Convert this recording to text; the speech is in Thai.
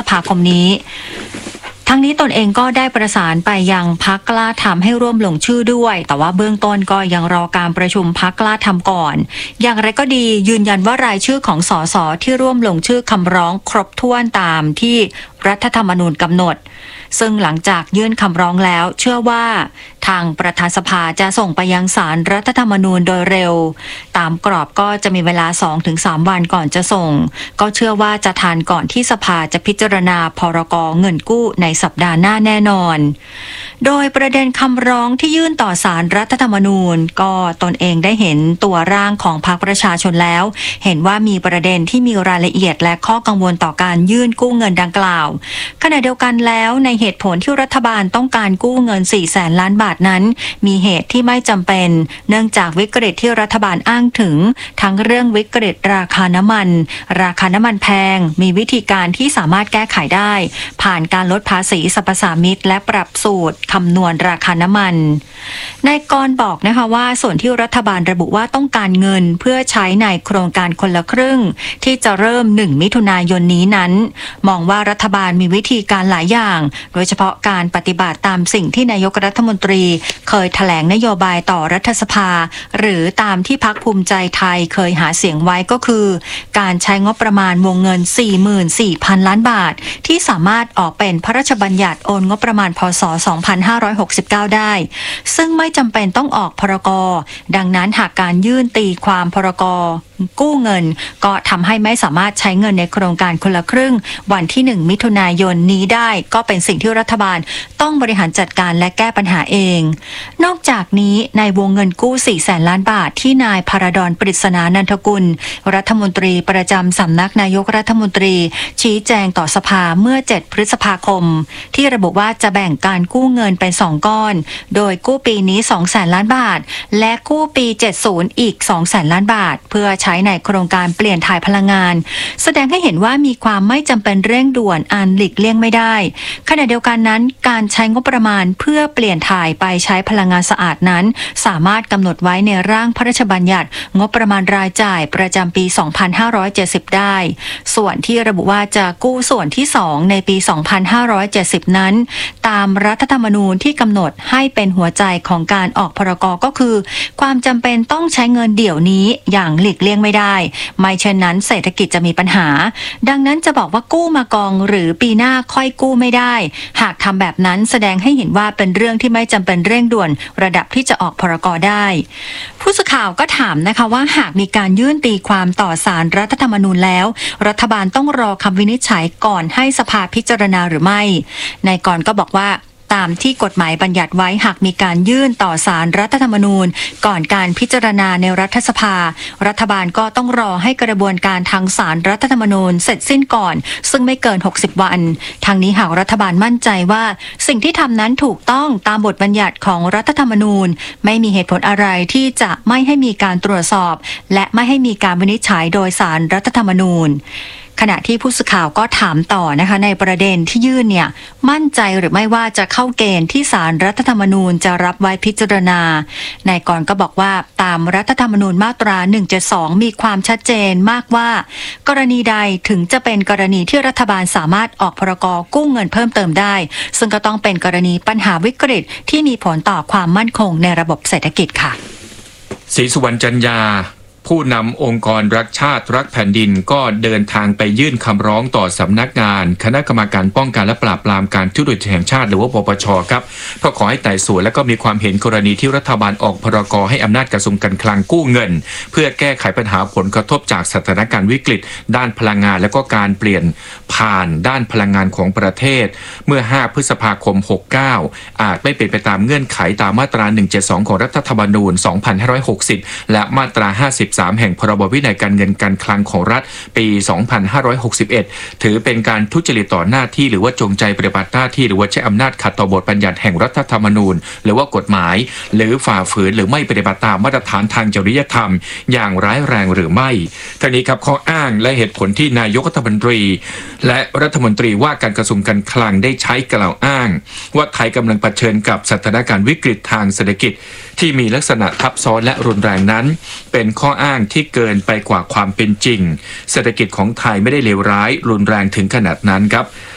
ภาคมนี้ทั้งนี้ตนเองก็ได้ประสานไปยังพรรคกล้าทำให้ร่วมลงชื่อด้วยแต่ว่าเบื้องต้นก็ยังรอการประชุมพรรคกล้าทำก่อนอย่างไรก็ดียืนยันว่ารายชื่อของสสที่ร่วมลงชื่อคำร้องครบถ้วนตามที่รัฐธรรมนูญกำหนดซึ่งหลังจากยื่นคำร้องแล้วเชื่อว่าทางประธานสภาจะส่งไปยังศาลรัฐธรรมนูญโดยเร็วตามกรอบก็จะมีเวลา 2-3 วันก่อนจะส่งก็เชื่อว่าจะทันก่อนที่สภาจะพิจารณาพรก.เงินกู้ในสัปดาห์หน้าแน่นอนโดยประเด็นคำร้องที่ยื่นต่อศาลรัฐธรรมนูญก็ตนเองได้เห็นตัวร่างของพรรคประชาชนแล้วเห็นว่ามีประเด็นที่มีรายละเอียดและข้อกังวลต่อการยื่นกู้เงินดังกล่าวขณะเดียวกันแล้วในเหตุผลที่รัฐบาลต้องการกู้เงิน 400,000 ล้านบาทนั้นมีเหตุที่ไม่จำเป็นเนื่องจากวิกฤตที่รัฐบาลอ้างถึงทั้งเรื่องวิกฤตราคาน้ำมันแพงมีวิธีการที่สามารถแก้ไขได้ผ่านการลดภาษีสรรพสามิตและปรับสูตรคำนวณราคาน้ำมันนายกรบอกนะคะว่าส่วนที่รัฐบาลระบุว่าต้องการเงินเพื่อใช้ในโครงการคนละครึ่งที่จะเริ่ม1 มิถุนายนนี้นั้นมองว่ารัฐบาลมีวิธีการหลายอย่างโดยเฉพาะการปฏิบัติตามสิ่งที่นายกรัฐมนตรีเคยแถลงนโยบายต่อรัฐสภาหรือตามที่พรรคภูมิใจไทยเคยหาเสียงไว้ก็คือการใช้งบประมาณวงเงิน 44,000 ล้านบาทที่สามารถออกเป็นพระราชบัญญัติโอนงบประมาณพ.ศ. 2569 ได้ซึ่งไม่จำเป็นต้องออกพรก.ดังนั้นหากการยื่นตีความพรก.กู้เงินก็ทำให้ไม่สามารถใช้เงินในโครงการคนละครึ่งวันที่1 มิถุนายนนี้ได้ก็เป็นสิ่งที่รัฐบาลต้องบริหารจัดการและแก้ปัญหาเองนอกจากนี้ในวงเงินกู้ 400,000 ล้านบาทที่นายพาราดอนปริศนานันทกุลรัฐมนตรีประจำสำนักนายกรัฐมนตรีชี้แจงต่อสภาเมื่อ7 พฤษภาคมที่ระบุว่าจะแบ่งการกู้เงินเป็น2 ก้อนโดยกู้ปีนี้ 200,000 ล้านบาทและกู้ปี70อีก 200,000 ล้านบาทเพื่อใช้ในโครงการเปลี่ยนถ่ายพลังงานแสดงให้เห็นว่ามีความไม่จำเป็นเร่งด่วนอันหลีกเลี่ยงไม่ได้ขณะเดียวกันนั้นการใช้งบประมาณเพื่อเปลี่ยนถ่ายไปใช้พลังงานสะอาดนั้นสามารถกำหนดไว้ในร่างพระราชบัญญัติงบประมาณรายจ่ายประจำปี 2570 ได้ส่วนที่ระบุว่าจะกู้ส่วนที่2ในปี 2570 นั้นตามรัฐธรรมนูญที่กำหนดให้เป็นหัวใจของการออกพรก.ก็คือความจำเป็นต้องใช้เงินเดี๋ยวนี้อย่างหลีกเลี่ยงไม่ได้ไม่เช่นนั้นเศรษฐกิจจะมีปัญหาดังนั้นจะบอกว่ากู้มากองหรือปีหน้าค่อยกู้ไม่ได้หากทำแบบนั้นแสดงให้เห็นว่าเป็นเรื่องที่ไม่จำเป็นเร่งด่วนระดับที่จะออกพรก.ได้ผู้สื่อข่าวก็ถามนะคะว่าหากมีการยื่นตีความต่อศาลรัฐธรรมนูญแล้วรัฐบาลต้องรอคำวินิจฉัยก่อนให้สภาพิจารณาหรือไม่นายกรก็บอกว่าตามที่กฎหมายบัญญัติไว้หากมีการยื่นต่อศาลรัฐธรรมนูญก่อนการพิจารณาในรัฐสภารัฐบาลก็ต้องรอให้กระบวนการทางศาลรัฐธรรมนูญเสร็จสิ้นก่อนซึ่งไม่เกิน60 วันทางนี้หากรัฐบาลมั่นใจว่าสิ่งที่ทำนั้นถูกต้องตามบทบัญญัติของรัฐธรรมนูญไม่มีเหตุผลอะไรที่จะไม่ให้มีการตรวจสอบและไม่ให้มีการวินิจฉัยโดยศาลรัฐธรรมนูญขณะที่ผู้สื่อข่าวก็ถามต่อนะคะในประเด็นที่ยื่นเนี่ยมั่นใจหรือไม่ว่าจะเข้าเกณฑ์ที่ศาลรัฐธรรมนูญจะรับไว้พิจารณานายกรก็บอกว่าตามรัฐธรรมนูญมาตรา 172 มีความชัดเจนมากว่ากรณีใดถึงจะเป็นกรณีที่รัฐบาลสามารถออกพรก.กู้เงินเพิ่มเติมได้ซึ่งก็ต้องเป็นกรณีปัญหาวิกฤตที่มีผลต่อความมั่นคงในระบบเศรษฐกิจค่ะศรีสุวรรณจันยาผู้นำองค์กรรักชาติรักแผ่นดินก็เดินทางไปยื่นคำร้องต่อสำนักงานคณะกรรมการป้องกันและปราบปรามการทุจริตแห่งชาติหรือว่าปปช.ครับเพื่อขอให้ไต่สวนและก็มีความเห็นกรณีที่รัฐบาลออกพรก.ให้อำนาจกระทรวงการคลังกู้เงินเพื่อแก้ไขปัญหาผลกระทบจากสถานการณ์วิกฤตด้านพลังงานและก็การเปลี่ยนผ่านด้านพลังงานของประเทศเมื่อ5 พฤษภาคม 69อาจไม่เป็นไปตามเงื่อนไขตามมาตรา 172 ของรัฐธรรมนูญ 2560 และมาตรา 53 แห่งพรบวินัยการเงินการคลังของรัฐปี 2561 ถือเป็นการทุจริตต่อหน้าที่หรือว่าจงใจปฏิบัติหน้าที่หรือว่าใช้อำนาจขัดต่อบทบัญญัติแห่งรัฐธรรมนูญหรือว่ากฎหมายหรือฝ่าฝืนหรือไม่ปฏิบัติตามมาตรฐานทางจริยธรรมอย่างร้ายแรงหรือไม่ทั้งนี้ครับข้ออ้างและเหตุผลที่นายกรัฐมนตรีและรัฐมนตรีว่าการกระทรวงการคลังได้ใช้กล่าวอ้างว่าไทยกำลังเผชิญกับสถานการณ์วิกฤตทางเศรษฐกิจที่มีลักษณะทับซ้อนและรุนแรงนั้นเป็นข้ออ้างที่เกินไปกว่าความเป็นจริงเศรษฐกิจของไทยไม่ได้เลวร้ายรุนแรงถึงขนาดนั้นครับ